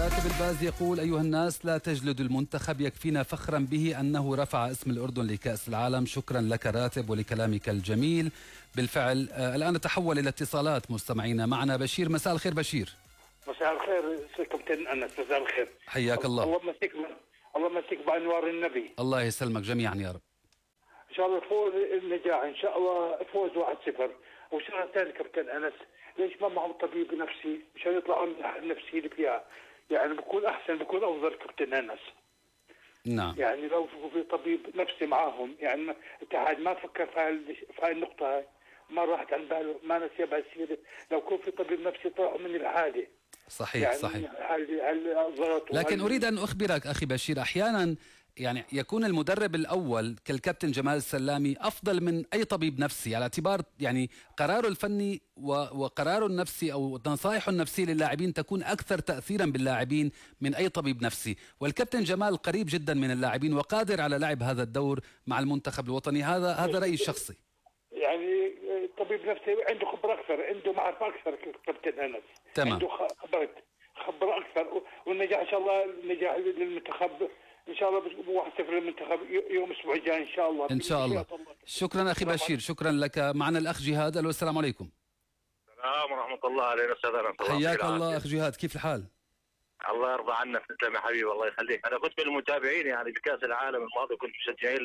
راتب الباز يقول: أيها الناس لا تجلدوا المنتخب، يكفينا فخرا به أنه رفع اسم الأردن لكأس العالم. شكرا لك راتب ولكلامك الجميل. بالفعل الآن نتحول إلى اتصالات مستمعينا. معنا بشير. مساء الخير بشير. مساء الخير كابتن أنس. مساء الخير. حياك الله. الله يمسك بأنوار النبي. الله يسلمك جميعا يا رب. إن شاء الله فوز النجاح، إن شاء الله فوز 1-0. وشغلة ثانية كابتن أنس، ليش ما معهم طبيب نفسي مشان يطلعوا من النفسية اللي فيها؟ يعني بكون أحسن، بكون أفضل كابتن أنس. نعم. يعني لو في طبيب نفسي معاهم، يعني الاتحاد ما فكر في هاي النقطة هاي، ما راحت عن باله، ما نسي بهالسيرة. لو يكون في طبيب نفسي طلعوا من الحالة. صحيح يعني صحيح. لكن أريد أن أخبرك أخي بشير، أحيانا يعني يكون المدرب الأول كالكابتن جمال السلامي أفضل من أي طبيب نفسي، على اعتبار يعني قراره الفني وقراره النفسي أو نصائحه النفسية للاعبين تكون أكثر تأثيرا باللاعبين من أي طبيب نفسي. والكابتن جمال قريب جدا من اللاعبين وقادر على لعب هذا الدور مع المنتخب الوطني. هذا رأيي الشخصي. يعني طبيب نفسي عنده خبرة أكثر، عنده معرفة أكثر كابتن أنس. تمام. عنده خبرة أكثر. والنجاح إن شاء الله، النجاح للمنتخب إن شاء الله 1-0 للمنتخب يوم الأسبوع الجاي إن شاء الله. إن شاء الله. شكرا أخي بشير، شكرا لك. معنا الأخ جهاد. ألو السلام عليكم. السلام ورحمة الله علينا أستاذ. حياك الله أخ جهاد، كيف الحال؟ الله يرضى عنك. تسلم يا حبيبي، الله يخليك. أنا كنت من المتابعين يعني بكأس العالم الماضي، كنت مشجعين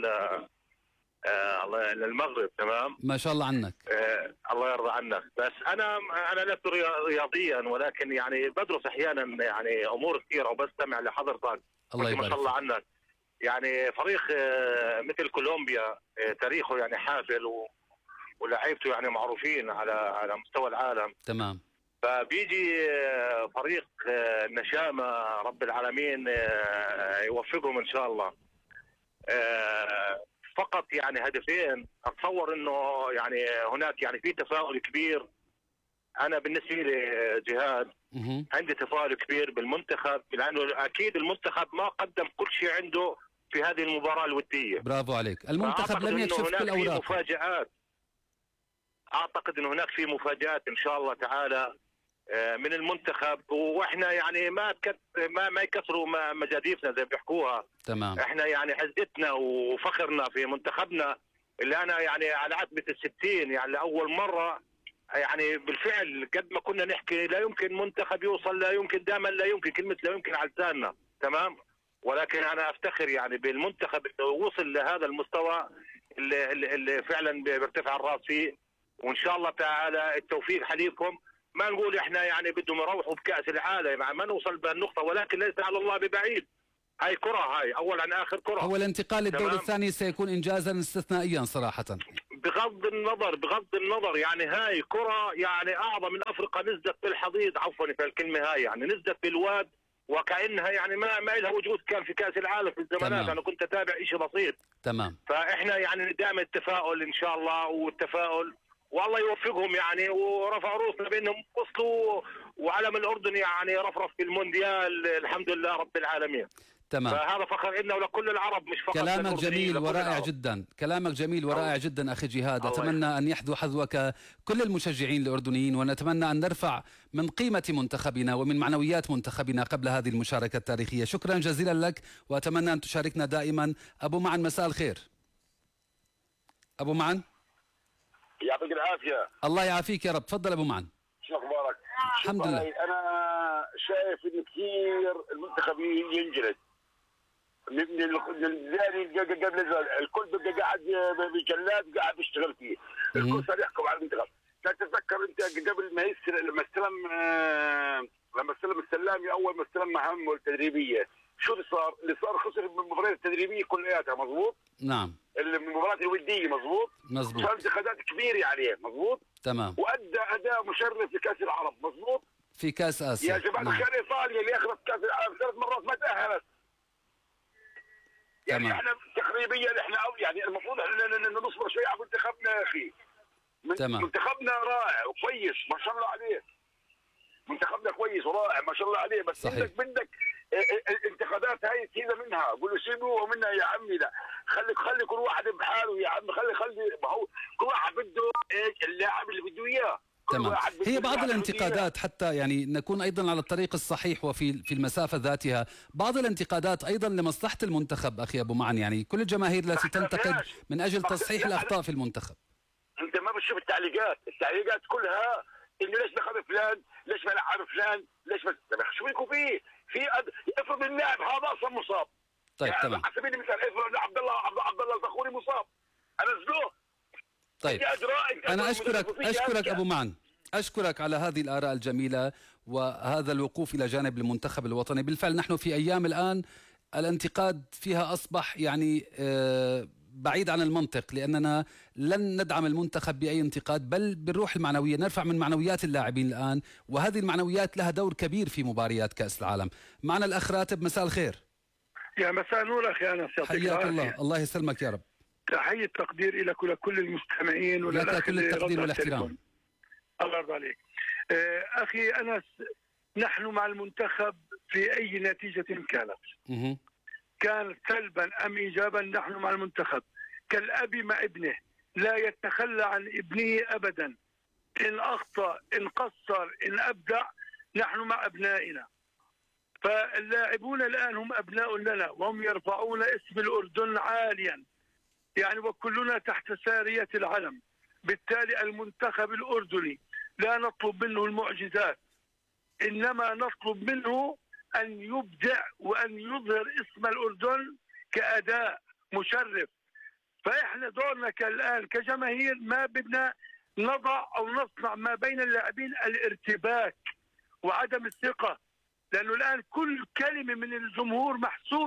للمغرب. تمام، ما شاء الله عنك. الله يرضى عنك. بس أنا لست رياضيا، ولكن يعني بدرس أحيانا يعني أمور كثيرة وبستمع لحضرتك. الله يبارك. ما شاء الله عنك. يعني فريق مثل كولومبيا تاريخه يعني حافل ولاعيبته يعني معروفين على مستوى العالم. تمام. فبيجي فريق النشامة رب العالمين يوفقهم إن شاء الله. فقط يعني هدفين، أتصور إنه يعني هناك يعني في تفاؤل كبير. أنا بالنسبة لي جهاد عندي تفاؤل كبير بالمنتخب، لأنه أكيد المنتخب ما قدم كل شيء عنده في هذه المباراة الودية. برافو عليك. المنتخب لم يكشف كل أوراق. مفاجآت. أعتقد إنه هناك في مفاجآت إن شاء الله تعالى من المنتخب، واحنا يعني ما يكسروا مجاديفنا زي ما بيحكوها. تمام. احنا يعني عزتنا وفخرنا في منتخبنا اللي انا يعني على عتبة 60 يعني لأول مرة يعني بالفعل قد ما كنا نحكي لا يمكن منتخب يوصل، لا يمكن، دائما لا يمكن، كلمة لا يمكن على لساننا. تمام. ولكن انا افتخر يعني بالمنتخب انه وصل لهذا المستوى اللي فعلا بيرتفع الراس فيه. وان شاء الله تعالى التوفيق حليفهم. ما نقول احنا يعني بدهم يروحوا بكأس العالم، يعني ما نوصل بهالنقطة، ولكن ليس على الله ببعيد. هاي كرة، هاي أول عن آخر كرة. هو الانتقال للدور الثاني سيكون إنجازا استثنائيا صراحة. بغض النظر يعني هاي كرة يعني أعظم من أفريقيا نزلت بالحضيض، عفوا في الكلمة هاي، يعني نزلت بالواد وكأنها يعني ما لها وجود كان في كأس العالم في الزمانات. أنا كنت أتابع إشي بسيط. تمام. فإحنا يعني دائما التفاؤل إن شاء الله، والتفاؤل والله يوفقهم يعني، ورفعوا روسنا بأنهم وصلوا وعلم الأردن يعني رفرف في المونديال الحمد لله رب العالمين. تمام. فهذا فخر لنا ولكل العرب، مش فقط كلامك جميل ورائع جدا. كلامك جميل ورائع جدا أخي جهاد. أتمنى أن يحذو حذوك كل المشجعين الأردنيين، ونتمنى أن نرفع من قيمة منتخبنا ومن معنويات منتخبنا قبل هذه المشاركة التاريخية. شكرا جزيلا لك، وأتمنى أن تشاركنا دائما. أبو معن مساء الخير. أبو معن. يعطيك العافية. الله يعافيك يا رب. تفضل أبو معن. شو أخبارك؟ الحمد لله. أنا شايف إن كثير المنتخب ينجلد من الزاني قبل الكل بقى قاعد بجلاد قاعد يشتغل فيه. الكل صار يحكم على المنتخب. لا تتذكر أنت قبل ما لما استلم السلامي أول ما استلم مهمه التدريبية، شو اللي صار؟ خسر بالمباريات التدريبية كلياتها. مضبوط؟ نعم. المباريات الودية. مضبوط؟ مضبوط. صار انتقادات كبيرة عليه. مضبوط؟ تمام. وأدى أداء مشرف في كأس العرب. مضبوط؟ في كأس آسيا. يا جماعة تخيل إيطاليا اللي أخذت كأس العالم 3 مرات ما تأهلت. يعني احنا تقريبا احنا يعني المفروض احنا نصبر شوي على منتخبنا يا اخي. منتخبنا رائع وكويس ما شاء الله عليه. منتخبنا كويس ورائع ما شاء الله عليه، بس صحيح. بدك الانتقادات هاي كذا منها، قولوا سيبوها منها يا عمي. لا خلي كل واحد بحاله يا عمي. خلي ما هو كل واحد بده ايش اللاعب اللي بده اياه. تمام. هي بعض الانتقادات حتى يعني نكون أيضا على الطريق الصحيح وفي المسافة ذاتها، بعض الانتقادات أيضا لمصلحة المنتخب أخي أبو معن، يعني كل الجماهير التي تنتقد من أجل تصحيح الأخطاء في المنتخب. أنت ما بتشوف التعليقات كلها إنه ليش دخل فلان، ليش ما لعب فلان، ليش ما شو بيكون في افرض اللاعب هذا أصلا مصاب. طيب يعني تمام. على سبيل المثال افرض عبد الله البخوري مصاب، أنزلوه. طيب أنا أشكرك أبو معن، أشكرك على هذه الآراء الجميلة وهذا الوقوف إلى جانب المنتخب الوطني. بالفعل نحن في أيام الآن الانتقاد فيها أصبح يعني بعيد عن المنطق، لأننا لن ندعم المنتخب بأي انتقاد، بل بالروح المعنوية نرفع من معنويات اللاعبين الآن، وهذه المعنويات لها دور كبير في مباريات كأس العالم. معنا الأخ راتب، مساء الخير. يا مساء نور أخي أنس، حياك الله. الله يسلمك يا رب. تحية تقدير إلى كل المستمعين ولك كل التقدير والاحترام. الله يرضى عليك. أخي أنس، نحن مع المنتخب في أي نتيجة كانت. كان سلبا أم إيجابا نحن مع المنتخب، كالأب مع ابنه، لا يتخلى عن ابنه أبدا. إن أخطأ، إن قصر، إن أبدع، نحن مع أبنائنا. فاللاعبون الآن هم أبناء لنا، وهم يرفعون اسم الأردن عاليا، يعني وكلنا تحت سارية العلم. بالتالي المنتخب الأردني لا نطلب منه المعجزات، إنما نطلب منه أن يبدع وأن يظهر اسم الأردن كأداء مشرف. فإحنا دورنا الآن كجماهير ما بدنا نضع أو نصنع ما بين اللاعبين الارتباك وعدم الثقة، لأنه الآن كل كلمة من الجمهور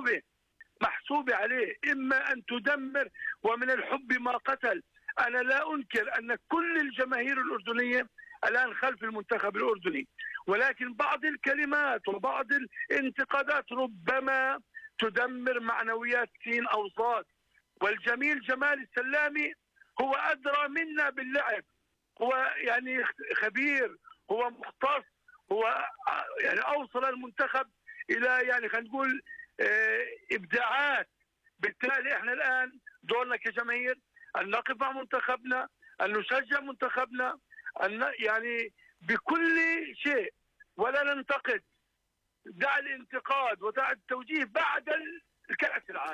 محسوبة عليه، إما أن تدمر، ومن الحب ما قتل. أنا لا أنكر أن كل الجماهير الأردنية الآن خلف المنتخب الأردني، ولكن بعض الكلمات وبعض الانتقادات ربما تدمر معنويات سين أو صاد. والجميل جمال السلامي هو أدرى منا باللعب، هو يعني خبير، هو مختص، هو يعني أوصل المنتخب إلى يعني خلينا نقول إبداعات. بالتالي احنا الآن دورنا كجماهير أن نقف مع منتخبنا، أن نشجع منتخبنا، أن يعني بكل شيء، ولا ننتقد. دع الانتقاد ودع التوجيه بعد الكأس العالم.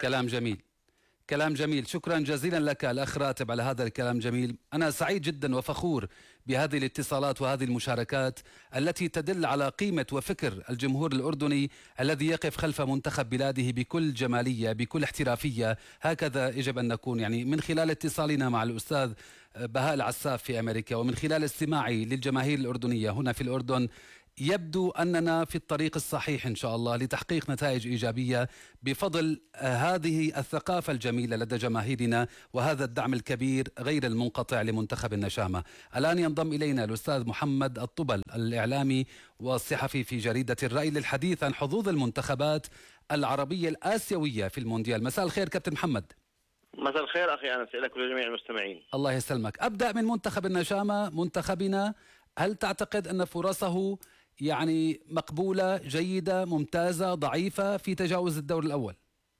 كلام جميل. شكرا جزيلا لك الأخ راتب على هذا الكلام الجميل. أنا سعيد جدا وفخور بهذه الاتصالات وهذه المشاركات التي تدل على قيمة وفكر الجمهور الأردني الذي يقف خلف منتخب بلاده بكل جمالية بكل احترافية. هكذا يجب أن نكون، يعني من خلال اتصالنا مع الأستاذ بهاء العساف في أمريكا ومن خلال استماعي للجماهير الأردنية هنا في الأردن، يبدو أننا في الطريق الصحيح إن شاء الله لتحقيق نتائج إيجابية بفضل هذه الثقافة الجميلة لدى جماهيرنا وهذا الدعم الكبير غير المنقطع لمنتخب النشامة. الآن ينضم إلينا الأستاذ محمد الطبل، الإعلامي والصحفي في جريدة الرأي، للحديث عن حظوظ المنتخبات العربية الآسيوية في المونديال. مساء الخير كابتن محمد. مساء الخير أخي أنس، لك ولجميع المستمعين. الله يسلمك. أبدأ من منتخب النشامة، منتخبنا، هل تعتقد أن فرصه يعني مقبولة، جيدة، ممتازة، ضعيفة في تجاوز الدور الأول؟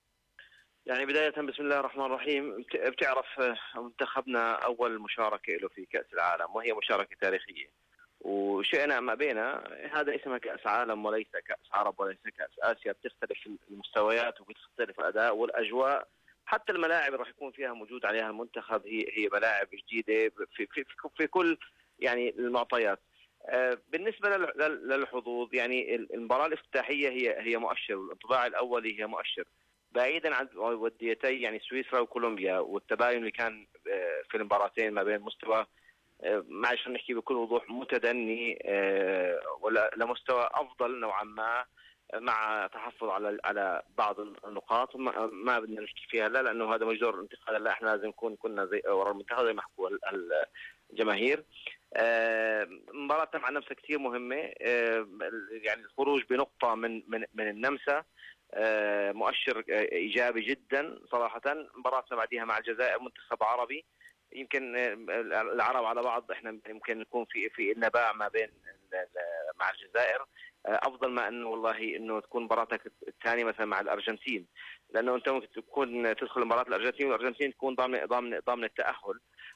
يعني بداية بسم الله الرحمن الرحيم، بتعرف منتخبنا أول مشاركة له في كأس العالم وهي مشاركة تاريخية، وشئنا ما بينا هذا اسمها كأس عالم وليس كأس عرب وليس كأس آسيا. بتختلف المستويات وبتختلف الأداء والأجواء، حتى الملاعب راح يكون فيها موجود عليها المنتخب هي ملاعب جديدة في كل يعني المعطيات. بالنسبة للحظوظ، يعني المباراة الافتتاحية هي مؤشر، والانطباع الأولي هي مؤشر، بعيدا عن وديتي يعني سويسرا وكولومبيا والتباين اللي كان في المباراتين ما بين مستوى معلش نحكي بكل وضوح متدني ولا لمستوى أفضل نوعا ما، مع تحفظ على بعض النقاط ما بدنا نحكي فيها لا، لأنه هذا مجدور انتقادا، لا احنا لازم كنا زي ورا المنتخب زي ما حكوا الجماهير. مباراة مع النمسا كثير مهمة، يعني الخروج بنقطة من النمسا مؤشر إيجابي جدا صراحة. مباراتنا بعديها مع الجزائر منتخب عربي، يمكن العرب على بعض احنا يمكن نكون في النباع ما بين مع الجزائر افضل ما انه والله انه تكون مباراتك الثانيه مثلا مع الارجنتين، لانه انت ممكن تكون تدخل مباراه الارجنتين والارجنتين تكون ضامن التاهل،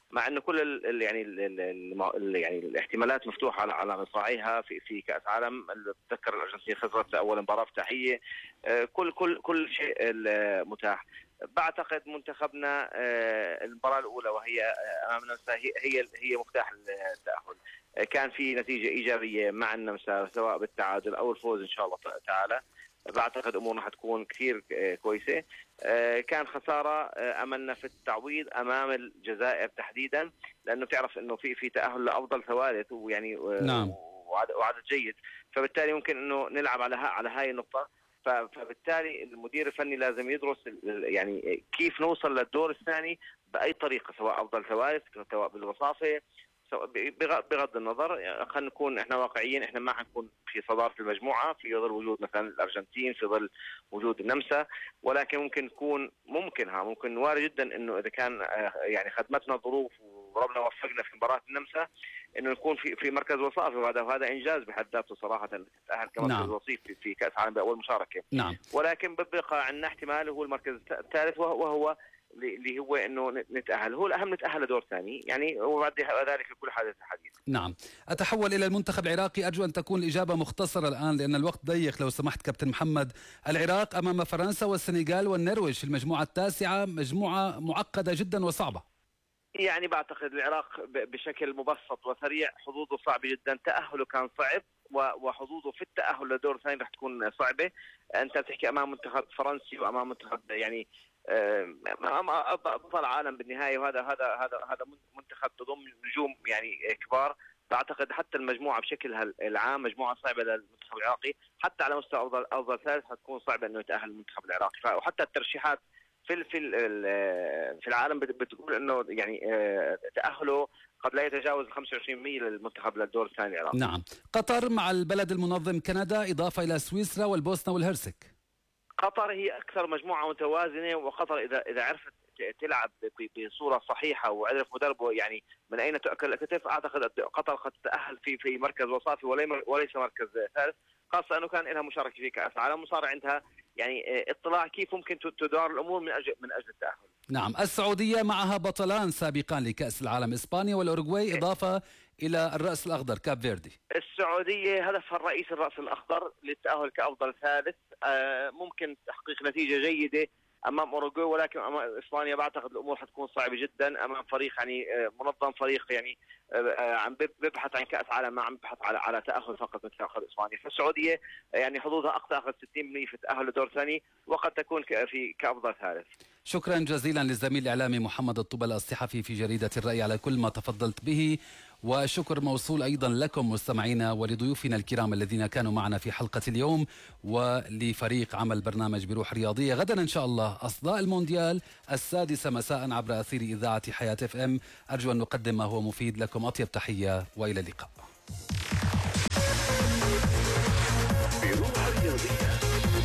مع انه كل يعني الاحتمالات مفتوحه على مصراعيها في كاس عالم. بتذكر الارجنتين خسرت اول مباراه افتتاحيه، كل شيء متاح. بعتقد منتخبنا المباراه الاولى وهي امام النمسا هي مفتاح التاهل. كان في نتيجه ايجابيه مع النمسا سواء بالتعادل او الفوز ان شاء الله تعالى. بعتقد امورنا حتكون كثير كويسه. كان خساره املنا في التعويض امام الجزائر تحديدا، لانه بتعرف انه في تاهل لافضل ثوالث ويعني نعم. وعدد جيد، فبالتالي ممكن انه نلعب على هاي النقطه. فبالتالي المدير الفني لازم يدرس يعني كيف نوصل للدور الثاني باي طريقه، سواء افضل ثوالث، سواء بالوصافه، بغض النظر. خلينا نكون احنا واقعيين، احنا ما حنكون في صدارة المجموعة في ظل وجود مثلا الارجنتين، في ظل وجود النمسا، ولكن ممكن وارد جدا انه اذا كان يعني خدمتنا الظروف وربنا وفقنا في مباراة النمسا انه نكون في مركز وصافي، وهذا انجاز بحد ذاته صراحة، تتأهل كمركز وصيف في كأس عالم باول مشاركة. نعم. ولكن بيبقى عندنا احتمال هو المركز الثالث، وهو اللي هو انه نتاهل، هو الاهم نتاهل لدور ثاني يعني، وبعد ذلك كل حدث حديث. نعم. اتحول الى المنتخب العراقي، ارجو ان تكون الاجابه مختصره الان لان الوقت ضيق. لو سمحت كابتن محمد، العراق امام فرنسا والسنغال والنرويج في المجموعه التاسعه، مجموعه معقده جدا وصعبه. يعني بعتقد العراق بشكل مبسط وسريع حظوظه صعبه جدا، تاهله كان صعب وحظوظه في التاهل لدور ثاني رح تكون صعبه. انت بتحكي امام منتخب فرنسي وامام منتخب يعني بطل عالم بالنهايه، وهذا منتخب تضم نجوم يعني كبار. بعتقد حتى المجموعه بشكلها العام مجموعه صعبه للمنتخب العراقي، حتى على مستوى افضل ثالث حتكون صعبه انه يتاهل المنتخب العراقي. وحتى الترشيحات في العالم بتقول انه يعني تاهله قد لا يتجاوز 25% للمنتخب للدور الثاني العراقي. نعم. قطر مع البلد المنظم كندا، اضافه الى سويسرا والبوسنه والهرسك. قطر هي اكثر مجموعه متوازنه، وقطر اذا عرفت تلعب بصوره صحيحه وعرف مدربه يعني من اين تؤكل الكتف، اعتقد قطر قد تتاهل في مركز وصافي وليس مركز ثالث، خاصه انه كان لها مشاركه في كاس العالم وصار عندها يعني اطلاع كيف ممكن تدار الامور من اجل التاهل. نعم. السعوديه معها بطلان سابقان لكاس العالم، اسبانيا والاوروغواي، اضافه الى الراس الاخضر كاب فيردي. السعوديه هدفها الرئيسي الراس الاخضر للتاهل كافضل ثالث، ممكن تحقيق نتيجه جيده امام اوروغواي، ولكن امام اسبانيا بعتقد الامور حتكون صعبه جدا امام فريق يعني منظم، فريق يعني عم بيبحث عن كاس عالم، ما عم بيبحث على تاهل فقط مثل تاخذ اسبانيا. فالسعوديه يعني حظوظها اقصى 60% في التاهل لدور ثاني، وقد تكون كافضل ثالث. شكرا جزيلا للزميل الاعلامي محمد الطبل الصحفي في جريده الراي على كل ما تفضلت به، وشكر موصول أيضا لكم مستمعينا ولضيوفنا الكرام الذين كانوا معنا في حلقة اليوم، ولفريق عمل برنامج بروح رياضية. غدا إن شاء الله أصداء المونديال 6 مساء عبر أثير إذاعة حياة FM. أرجو أن نقدم ما هو مفيد لكم. أطيب تحية وإلى اللقاء.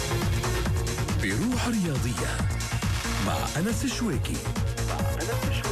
بروح رياضية مع أنس الشويكي.